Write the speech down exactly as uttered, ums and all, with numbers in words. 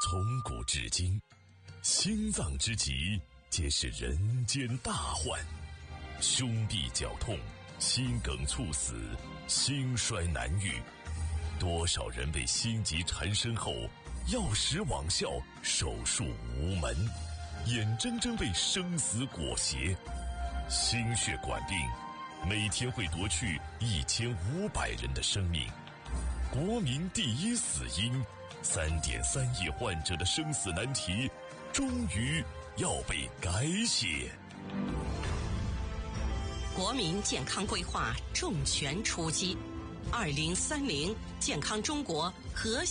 从古至今，心脏之疾皆是人间大患，兄弟绞痛、心梗猝死、心衰难愈，多少人被心疾缠身后药石罔效，手术无门，眼睁睁被生死裹挟。心血管病每天会夺去一千五百人的生命，国民第一死因，三点三亿患者的生死难题终于要被改写。 国民健康规划重拳出击，二零三零健康中国核